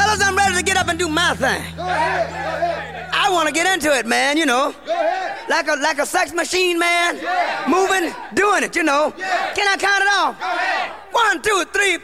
Fellas, I'm ready to get up and do my thing. Go ahead. I want to get into it, man, you know. Go ahead. Like a sex machine, man. Yeah. Moving, doing it, you know. Yeah. Can I count it off? Go ahead. 1, 2, 3,